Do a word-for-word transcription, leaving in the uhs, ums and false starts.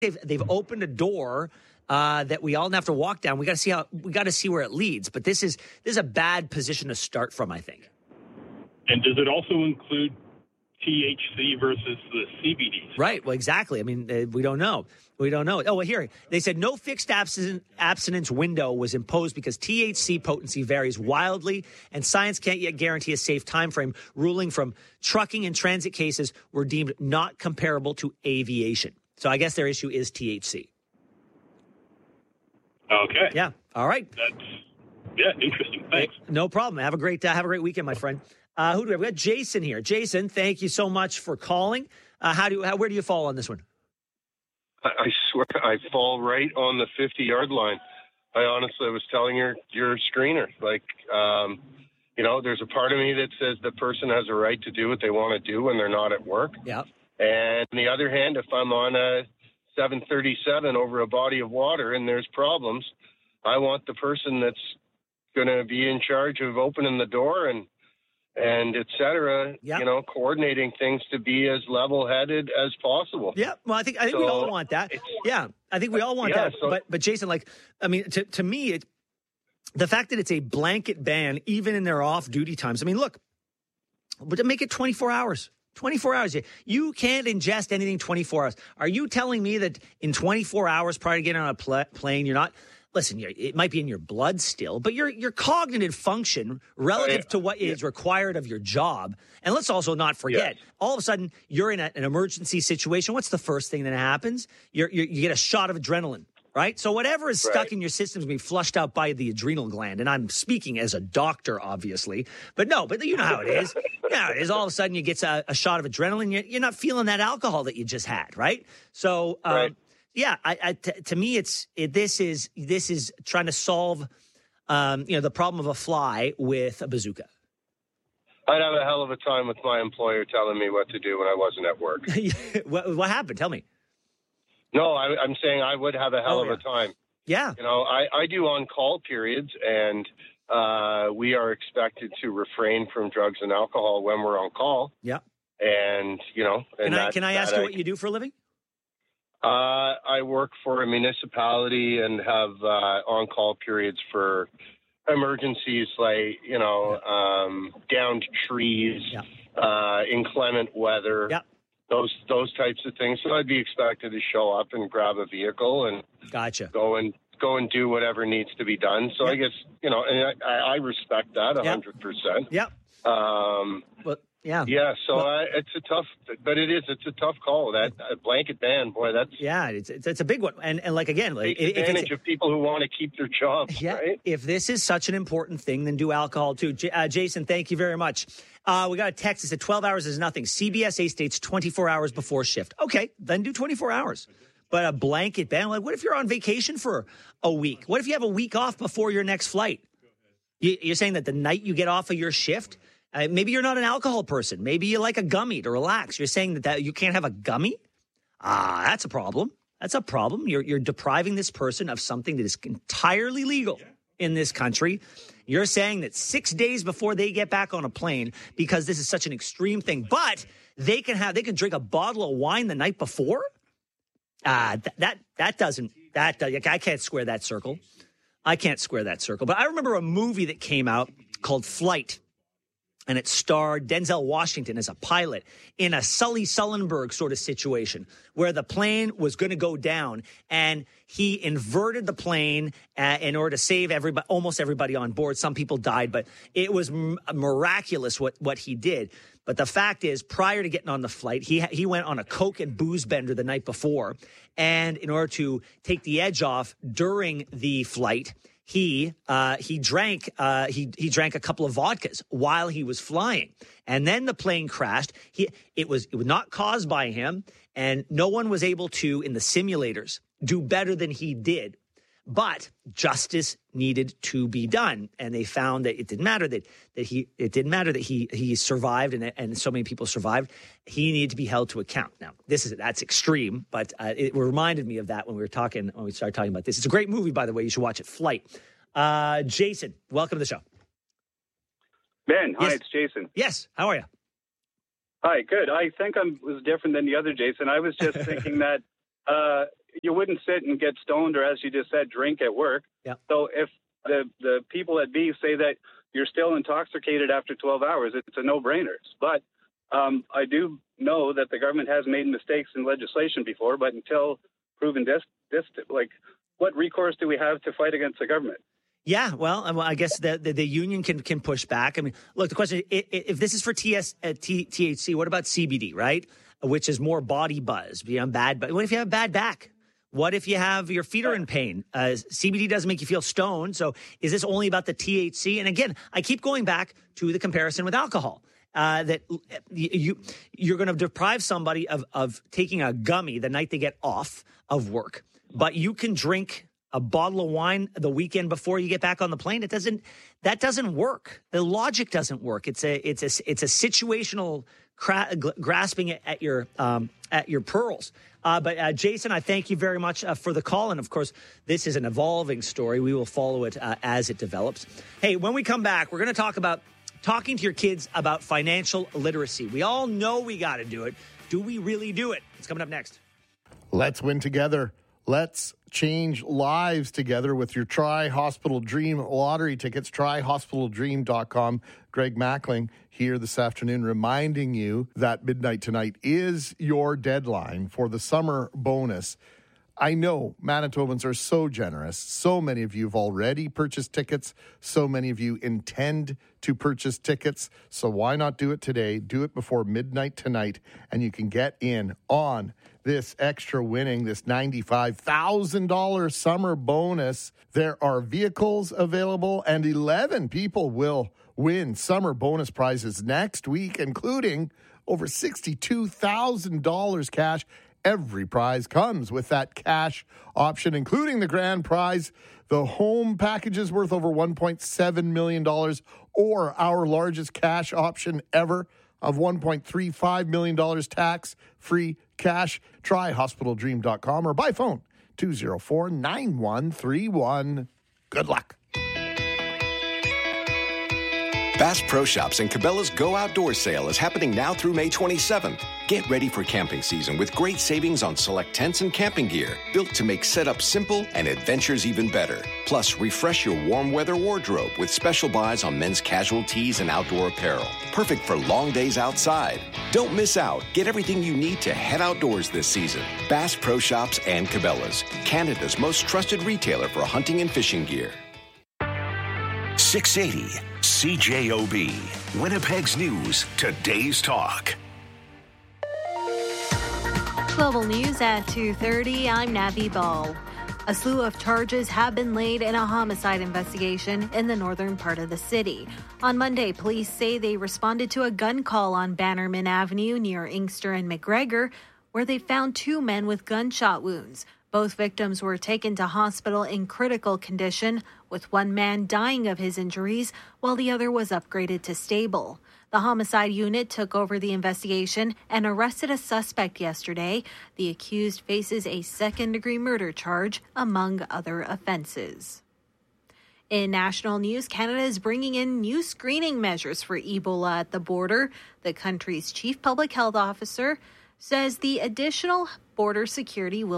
they've they've opened a door uh, that we all have to walk down. We got to see how we got to see where it leads. But this is this is a bad position to start from, I think. And does it also include T H C versus the C B D? Right. Well, exactly. I mean, uh, we don't know. We don't know. Oh, well, here, they said no fixed abstinence, abstinence window was imposed because T H C potency varies wildly, and science can't yet guarantee a safe time frame. Ruling from trucking and transit cases were deemed not comparable to aviation. So I guess their issue is T H C. Okay. Yeah. All right. That's, yeah, interesting. Thanks. No problem. Have a great uh, have a great weekend, my friend. Uh, who do we have? We got Jason here. Jason, thank you so much for calling. Uh, how do how, where do you fall on this one? I, I swear I fall right on the fifty-yard line. I honestly was telling your your screener, like, um, you know, there's a part of me that says the person has a right to do what they want to do when they're not at work. Yeah. And on the other hand, if I'm on a seven thirty-seven over a body of water and there's problems, I want the person that's going to be in charge of opening the door and and et cetera, yep. you know, coordinating things to be as level-headed as possible. Yeah, well, I think I think so, we all want that. Yeah, I think we all want yeah, that. So, but but Jason, like, I mean, to to me, it the fact that it's a blanket ban, even in their off-duty times. I mean, look, but to make it twenty-four hours. twenty-four hours. You can't ingest anything twenty-four hours. Are you telling me that in twenty-four hours prior to getting on a pl- plane, you're not... Listen, it might be in your blood still, but your your cognitive function relative yeah. to what yeah. is required of your job. And let's also not forget, yes. all of a sudden, you're in a, an emergency situation. What's the first thing that happens? You're, you're, you get a shot of adrenaline, right? So whatever is stuck right. in your system is being flushed out by the adrenal gland. And I'm speaking as a doctor, obviously. But no, but you know how it is. You know how it is. All of a sudden, you get a, a shot of adrenaline. You're, you're not feeling that alcohol that you just had, right? So... Um, right. Yeah, I, I, t- to me, it's it, this is this is trying to solve, um, you know, the problem of a fly with a bazooka. I'd have a hell of a time with my employer telling me what to do when I wasn't at work. what, what happened? Tell me. No, I, I'm saying I would have a hell oh, of yeah. a time. Yeah. You know, I, I do on-call periods, and uh, we are expected to refrain from drugs and alcohol when we're on call. Yeah. And, you know. And can I, that, can I ask that you I, what you do for a living? Uh, I work for a municipality and have uh, on-call periods for emergencies like, you know, um, downed trees, yeah. uh, inclement weather, yeah. those those types of things. So I'd be expected to show up and grab a vehicle and gotcha. go and go and do whatever needs to be done. So yeah. I guess, you know, and I, I respect that one hundred percent. Yeah. Um, but Yeah. Yeah, so well, I, it's a tough, but it is, it's a tough call. That uh, blanket ban, boy, that's yeah, it's, it's it's a big one, and and like again, like take if advantage of people who want to keep their jobs. Yeah, right? If this is such an important thing, then do alcohol too. J- uh, Jason, thank you very much. Uh, we got a text that said twelve hours is nothing. C B S A states twenty-four hours before shift. Okay, then do twenty-four hours. But a blanket ban, like what if you're on vacation for a week? What if you have a week off before your next flight? You, you're saying that the night you get off of your shift. Uh, maybe you're not an alcohol person. Maybe you like a gummy to relax. You're saying that, that you can't have a gummy? Ah, that's a problem. That's a problem. You're you're depriving this person of something that is entirely legal in this country. You're saying that six days before they get back on a plane, because this is such an extreme thing, but they can have they can drink a bottle of wine the night before? Ah, th- that that doesn't that I can't square that circle. I can't square that circle. But I remember a movie that came out called Flight. And it starred Denzel Washington as a pilot in a Sully Sullenberg sort of situation where the plane was going to go down and he inverted the plane uh, in order to save everybody, almost everybody on board. Some people died, but it was m- miraculous what, what he did. But the fact is, prior to getting on the flight, he he went on a Coke and booze bender the night before. And in order to take the edge off during the flight, He uh, he drank uh, he he drank a couple of vodkas while he was flying, and then the plane crashed. He it was it was not caused by him, and no one was able to in the simulators do better than he did. But justice needed to be done, and they found that it didn't matter that that he it didn't matter that he he survived and and so many people survived. He needed to be held to account. Now this is that's extreme, but uh, it reminded me of that when we were talking when we started talking about this. It's a great movie, by the way. You should watch it. Flight. Uh, Jason, welcome to the show. Ben, hi, yes. it's Jason. Yes, how are you? Hi, good. I think I was different than the other Jason. I was just thinking that. Uh, you wouldn't sit and get stoned or, as you just said, drink at work. Yeah. So if the the people at Beef say that you're still intoxicated after twelve hours, it's a no-brainer. But um, I do know that the government has made mistakes in legislation before, but until proven dis, dis like, what recourse do we have to fight against the government? Yeah, well, I guess the, the, the union can can push back. I mean, look, the question is, if this is for T S, uh, T, THC, what about C B D, right? Which is more body buzz, you know, bad. But what if you have a bad back? What if you have your feet are in pain? Uh, C B D doesn't make you feel stoned. So is this only about the T H C? And again, I keep going back to the comparison with alcohol. Uh, that you you're going to deprive somebody of of taking a gummy the night they get off of work, but you can drink a bottle of wine the weekend before you get back on the plane. It doesn't. That doesn't work. The logic doesn't work. It's a it's a it's a situational cra- grasping at your um, at your pearls. Uh, but uh, Jason, I thank you very much uh, for the call. And of course, this is an evolving story. We will follow it uh, as it develops. Hey, when we come back, we're going to talk about talking to your kids about financial literacy. We all know we got to do it. Do we really do it? It's coming up next. Let's win together. Let's change lives together with your Try Hospital Dream lottery tickets. try hospital dream dot com. Greg Mackling here this afternoon reminding you that midnight tonight is your deadline for the summer bonus. I know Manitobans are so generous. So many of you have already purchased tickets. So many of you intend to purchase tickets. So why not do it today? Do it before midnight tonight, and you can get in on this extra winning, this ninety-five thousand dollars summer bonus. There are vehicles available, and eleven people will win summer bonus prizes next week, including over sixty-two thousand dollars cash. Every prize comes with that cash option, including the grand prize. The home package is worth over one point seven million dollars, or our largest cash option ever of one point three five million dollars tax-free cash. Try hospital dream dot com or by phone two oh four, nine one three one. Good luck. Bass Pro Shops and Cabela's Go Outdoors sale is happening now through May twenty-seventh. Get ready for camping season with great savings on select tents and camping gear, built to make setup simple and adventures even better. Plus, refresh your warm weather wardrobe with special buys on men's casual tees and outdoor apparel. Perfect for long days outside. Don't miss out. Get everything you need to head outdoors this season. Bass Pro Shops and Cabela's, Canada's most trusted retailer for hunting and fishing gear. six eighty C J O B, Winnipeg's News, Today's Talk. Global News at two thirty, I'm Navi Ball. A slew of charges have been laid in a homicide investigation in the northern part of the city. On Monday, police say they responded to a gun call on Bannerman Avenue near Inkster and McGregor, where they found two men with gunshot wounds. Both victims were taken to hospital in critical condition, with one man dying of his injuries while the other was upgraded to stable. The homicide unit took over the investigation and arrested a suspect yesterday. The accused faces a second-degree murder charge, among other offenses. In national news, Canada is bringing in new screening measures for Ebola at the border. The country's chief public health officer says the additional border security will